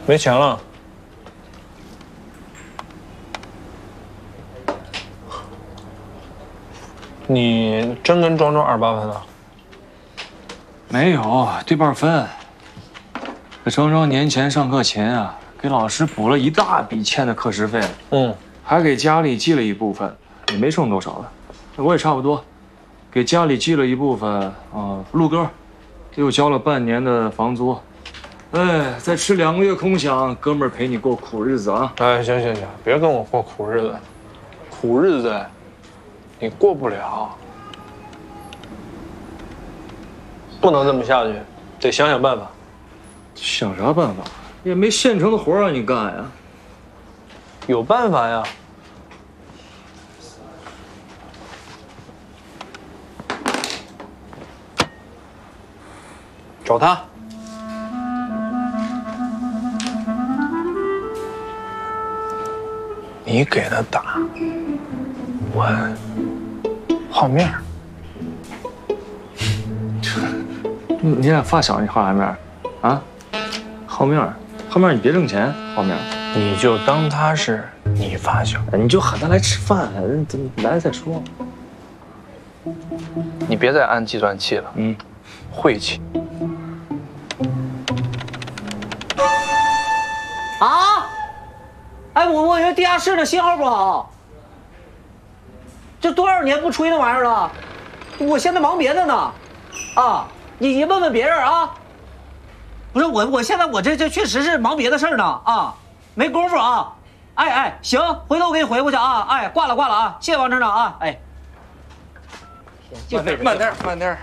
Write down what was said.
没钱了。你真跟庄庄28分了？ 没有，对半分。这庄庄年前上课前啊，给老师补了一大笔欠的课时费，还给家里寄了一部分，也没剩多少了。我也差不多，给家里寄了一部分陆哥，给我交了半年的房租。哎，再吃2个月空饷，哥们儿陪你过苦日子啊！ 哎，行，别跟我过苦日子，苦日子你过不了，不能这么下去，得想想办法。 想啥办法？也没现成的活让你干呀。 有办法呀。找他。你给他打，我好面儿。 你俩发小，你好啥面儿？啊？好面儿，好面儿，你别挣钱，好面儿。 你就当他是你发小， 你就喊他来吃饭，来了再说。 你别再按计算器了，晦气。 啊！哎，我以为地下室的信号不好，这多少年不吹那玩意儿了，我现在忙别的呢。啊，你问问别人啊。不是我现在我这确实是忙别的事儿呢啊，没工夫啊。哎，行，回头我给你回过去啊。哎，挂了啊，谢谢王厂长啊。哎， 慢点。